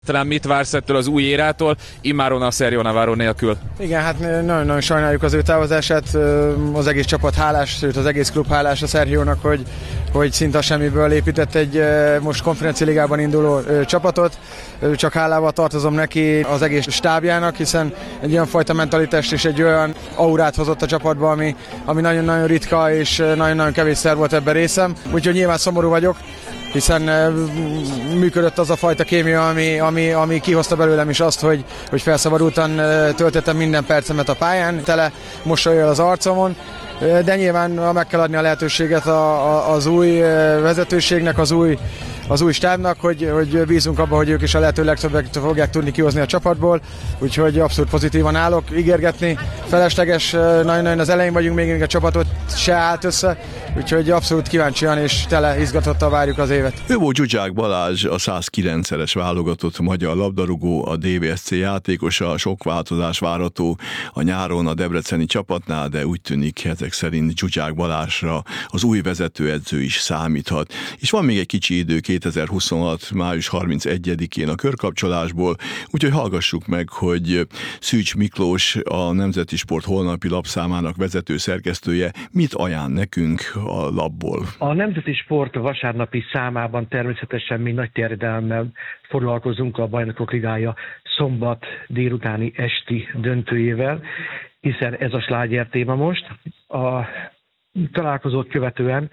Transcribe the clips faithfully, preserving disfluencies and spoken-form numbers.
Talán mit vársz ettől az új érától, immáron a Sergio Navarro nélkül? Igen, hát nagyon-nagyon sajnáljuk az ő távozását, az egész csapat hálás, sőt az egész klub hálás a Sergiónak, hogy, hogy szinte a semmiből épített egy most konferencia ligában induló csapatot. Csak hálával tartozom neki, az egész stábjának, hiszen egy olyan fajta mentalitást és egy olyan aurát hozott a csapatba, ami, ami nagyon-nagyon ritka, és nagyon-nagyon kevésszer volt ebben részem. Úgyhogy nyilván szomorú vagyok, hiszen működött az a fajta kémia, ami, ami, ami kihozta belőlem is azt, hogy, hogy felszabadultan töltöttem minden percemet a pályán, tele mosolyol az arcomon, de nyilván meg kell adni a lehetőséget a, a, az új vezetőségnek, az új, az új stábnak, hogy, hogy bízunk abba, hogy ők is a lehető legtöbbet fogják tudni kihozni a csapatból, úgyhogy abszolút pozitívan állok, ígérgetni, felesleges, nagyon-nagyon az elején vagyunk, még, még a csapatot se állt össze, úgyhogy abszolút kíváncsian és tele izgatottal várjuk az évet. Ő volt Zsuzsák Balázs, a száz kilencszeres válogatott magyar labdarúgó, a dé vé es cé játékosa, sok változás várható a nyáron a debreceni csapatnál, de úgy tűnik ezek szerint Zsuzsák Balázsra az új vezetőedző is számíthat. És van még egy kicsi idő kétezer-huszonhat. május harmincegyedikén a körkapcsolásból, úgyhogy hallgassuk meg, hogy Szűcs Miklós, a Nemzeti Sport holnapi lapszámának vezető szerkesztője mit ajánl nekünk a labból. A Nemzeti Sport vasárnapi számában természetesen mi nagy terjedelemmel foglalkozunk a Bajnokok Ligája szombat délutáni esti döntőjével, hiszen ez a sláger téma most. A találkozót követően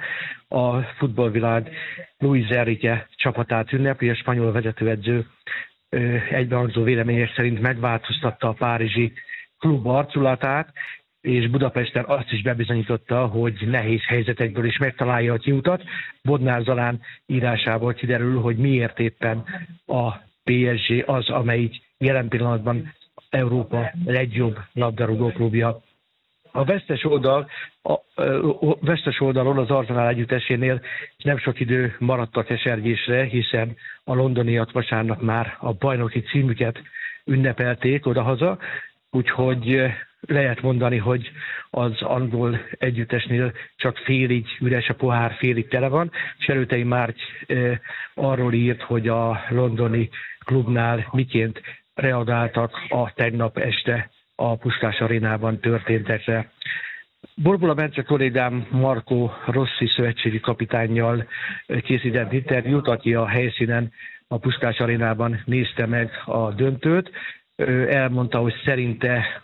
a futballvilág Luis Enrique csapatát ünnepli, a spanyol vezetőedző egybehangzó vélemények szerint megváltoztatta a párizsi klub arculatát, és Budapesten azt is bebizonyította, hogy nehéz helyzetekből is megtalálja a kiutat. Bodnár Zalán írásából kiderül, hogy miért éppen a pé es gé az, amelyik jelen pillanatban Európa legjobb labdarúgó klubja. A vesztes oldal, a, a vesztes oldalon az Arsenal együttesénél nem sok idő maradt a kesergésre, hiszen a londoniak vasárnap már a bajnoki címüket ünnepelték odahaza, úgyhogy lehet mondani, hogy az angol együttesnél csak félig üres a pohár, félig tele van, és Erőtei Márk e, arról írt, hogy a londoni klubnál miként reagáltak a tegnap este a Puskás Arénában történtekre. Borbola Bence kollégám Marco Rossi szövetségi kapitánnyal készített interjút, aki a helyszínen a Puskás Arénában nézte meg a döntőt. Elmondta, hogy szerinte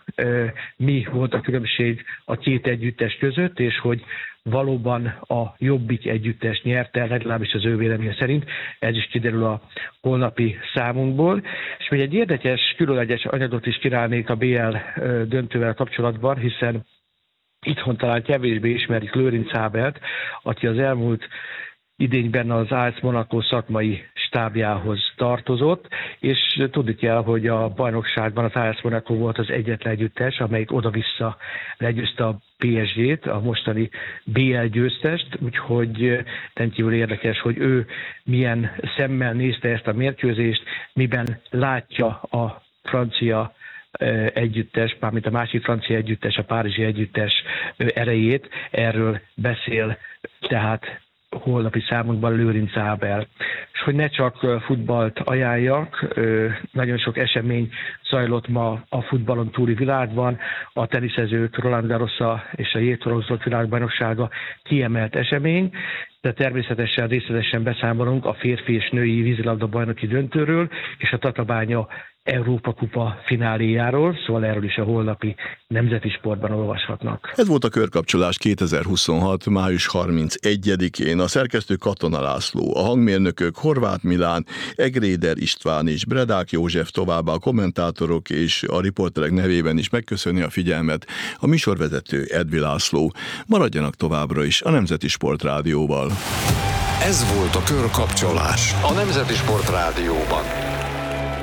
mi volt a különbség a két együttes között, és hogy valóban a Jobbik együttes nyerte, legalábbis az ő véleménye szerint. Ez is kiderül a holnapi számunkból. És még egy érdekes, különleges anyagot is kínálnék a bé el döntővel kapcsolatban, hiszen itthon talán kevésbé ismerik Lőrinc Ábelt, aki az elmúlt idényben az á es Monaco szakmai stábjához tartozott, és tudni kell, hogy a bajnokságban az á es Monaco volt az egyetlen együttes, amelyik oda-vissza legyőzte a pé es gét, a mostani bé el győztest, úgyhogy rendkívül érdekes, hogy ő milyen szemmel nézte ezt a mérkőzést, miben látja a francia együttes, mármint a másik francia együttes, a párizsi együttes erejét, erről beszél tehát holnapi számunkban Lőrinc Ábel. És hogy ne csak futballt ajánljak, nagyon sok esemény zajlott ma a futballon túli világban, a teniszezők Roland Garrosa és a jégkorongzók világbajnoksága kiemelt esemény, de természetesen részletesen beszámolunk a férfi és női vízilabda bajnoki döntőről és a Tatabánya Európa Kupa fináléjáról, szóval erről is a holnapi Nemzeti Sportban olvashatnak. Ez volt a körkapcsolás kétezer-huszonhat. május harmincegyedikén. A szerkesztő Katona László, a hangmérnökök Horváth Milán, Egréder István és Bredák József, továbbá a kommentátorok és a riporterek nevében is megköszöni a figyelmet a műsorvezető Edvi László. Maradjanak továbbra is a Nemzeti Sport Rádióval. Ez volt a körkapcsolás a Nemzeti Sport Rádióban.